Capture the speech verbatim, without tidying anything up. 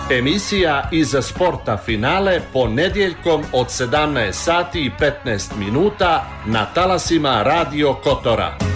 Emisija Iza sporta finale ponedjeljkom od sedamnaest sati i petnaest minuta na talasima Radio Kotora.